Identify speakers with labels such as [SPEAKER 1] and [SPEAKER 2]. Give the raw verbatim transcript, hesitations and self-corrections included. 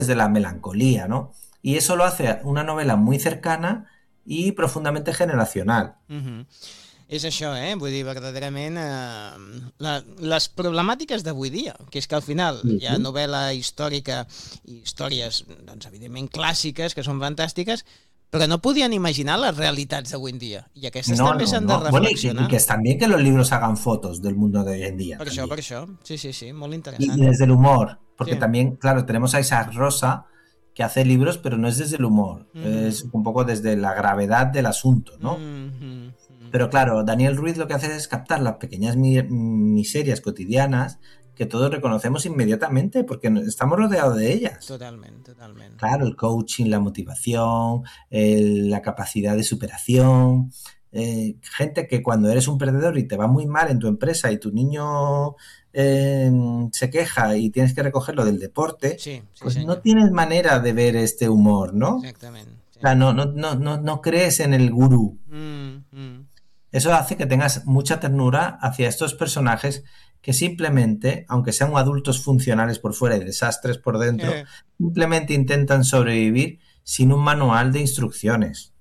[SPEAKER 1] desde la melancolía, ¿no? Y eso lo hace una novela muy cercana y profundamente generacional.
[SPEAKER 2] Uh-huh. És això, eh? Vull dir, verdaderament eh, la, les problemàtiques d'avui dia, que és que al final
[SPEAKER 1] Sí,
[SPEAKER 2] hi ha novel·la històrica i històries, doncs, evidentment clàssiques, que són fantàstiques, però no podien imaginar les realitats d'avui en dia. I aquestes
[SPEAKER 1] no,
[SPEAKER 2] també
[SPEAKER 1] no,
[SPEAKER 2] s'han de
[SPEAKER 1] no. Bueno, y que, y
[SPEAKER 2] reflexionar.
[SPEAKER 1] que están bien que los libros hagan fotos del mundo de hoy en día
[SPEAKER 2] Per això,
[SPEAKER 1] también.
[SPEAKER 2] per això. Sí, sí, sí, molt
[SPEAKER 1] Y, y
[SPEAKER 2] interessant.
[SPEAKER 1] desde el humor, porque
[SPEAKER 2] Sí.
[SPEAKER 1] también, claro, tenemos a Isaac Rosa, que hace libros, pero no es desde el humor,
[SPEAKER 2] Mm-hmm.
[SPEAKER 1] es un poco desde la gravedad del asunto, ¿no?
[SPEAKER 2] Mm-hmm.
[SPEAKER 1] Pero claro, Daniel Ruiz lo que hace es captar las pequeñas mi miserias cotidianas que todos reconocemos inmediatamente porque estamos rodeados de ellas.
[SPEAKER 2] Totalment, totalment.
[SPEAKER 1] Claro, el coaching, la motivación, el, la capacidad de superación. Eh, gente que cuando eres un perdedor y te va muy mal en tu empresa y tu niño eh, se queja y tienes que recogerlo del deporte,
[SPEAKER 2] sí, sí,
[SPEAKER 1] pues
[SPEAKER 2] senyor.
[SPEAKER 1] no tienes manera de ver este humor, ¿no?
[SPEAKER 2] Exactament. Sí.
[SPEAKER 1] O sea, no, no, no, no, no crees en el gurú.
[SPEAKER 2] Mm, mm.
[SPEAKER 1] Eso hace que tengas mucha ternura hacia estos personajes que simplemente, aunque sean adultos funcionales por fuera y desastres por dentro,
[SPEAKER 2] Eh.
[SPEAKER 1] simplemente intentan sobrevivir sin un manual de instrucciones.